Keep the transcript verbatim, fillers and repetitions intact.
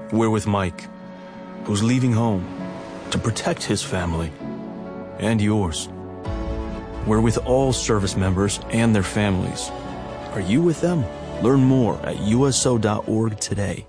We're with Mike, who's leaving home to protect his family and yours. We're with all service members and their families. Are you with them? Learn more at U S O dot org today.